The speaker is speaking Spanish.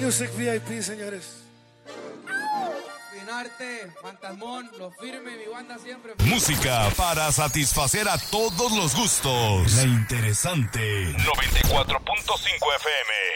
Music VIP, señores. Finarte, Fantasmón, Los Firmes, mi banda siempre. Música para satisfacer a todos los gustos. La interesante. 94.5 FM.